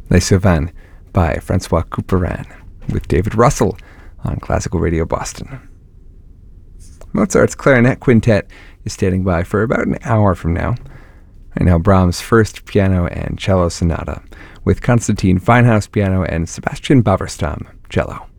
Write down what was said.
Les Sauvins by Francois Couperin, with David Russell on Classical Radio Boston. Mozart's Clarinet Quintet is standing by for about an hour from now. Right now, Brahms' First Piano and Cello Sonata, with Konstantin Feinhaus piano and Sebastian Baverstam cello.